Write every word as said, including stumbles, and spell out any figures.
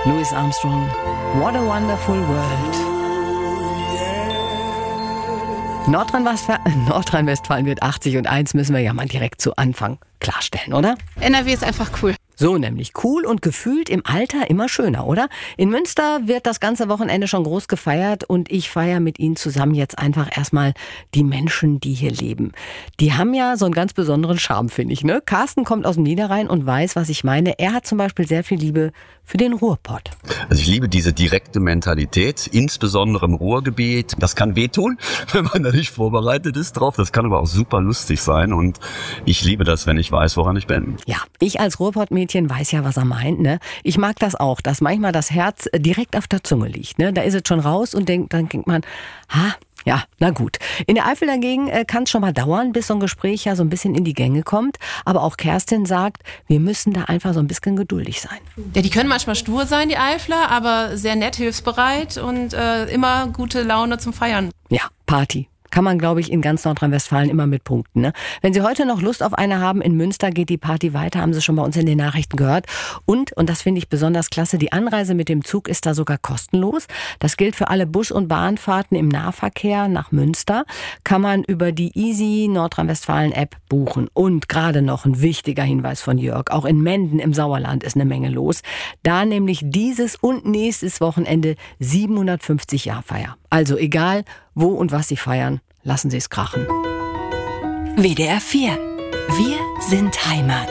Louis Armstrong, What a Wonderful World. Nordrhein-Westfalen, Nordrhein-Westfalen wird achtzig und eins müssen wir ja mal direkt zu Anfang klarstellen, oder? N R W ist einfach cool. So nämlich, cool und gefühlt im Alter immer schöner, oder? In Münster wird das ganze Wochenende schon groß gefeiert und ich feiere mit Ihnen zusammen jetzt einfach erstmal die Menschen, die hier leben. Die haben ja so einen ganz besonderen Charme, finde ich, ne? Carsten kommt aus dem Niederrhein und weiß, was ich meine. Er hat zum Beispiel sehr viel Liebe für den Ruhrpott. Also ich liebe diese direkte Mentalität, insbesondere im Ruhrgebiet. Das kann wehtun, wenn man da nicht vorbereitet ist drauf. Das kann aber auch super lustig sein und ich liebe das, wenn ich weiß, woran ich bin. Ja, ich als Ruhrpottmädchen weiß ja, was er meint, ne? Ich mag das auch, dass manchmal das Herz direkt auf der Zunge liegt, ne? Da ist es schon raus und denkt, dann denkt man, ha, ja, na gut. In der Eifel dagegen äh, kann es schon mal dauern, bis so ein Gespräch ja so ein bisschen in die Gänge kommt. Aber auch Kerstin sagt, wir müssen da einfach so ein bisschen geduldig sein. Ja, die können manchmal stur sein, die Eifler, aber sehr nett, hilfsbereit und äh, immer gute Laune zum Feiern. Ja, Party. Kann man, glaube ich, in ganz Nordrhein-Westfalen immer mit punkten. Ne? Wenn Sie heute noch Lust auf eine haben, in Münster geht die Party weiter, haben Sie schon bei uns in den Nachrichten gehört. Und, und das finde ich besonders klasse, die Anreise mit dem Zug ist da sogar kostenlos. Das gilt für alle Bus- und Bahnfahrten im Nahverkehr nach Münster. Kann man über die Easy Nordrhein-Westfalen-App buchen. Und gerade noch ein wichtiger Hinweis von Jörg, auch in Menden im Sauerland ist eine Menge los. Da nämlich dieses und nächstes Wochenende siebenhundertfünfzig Jahr Feier. Also egal, wo und was Sie feiern, lassen Sie es krachen. W D R vier. Wir sind Heimat.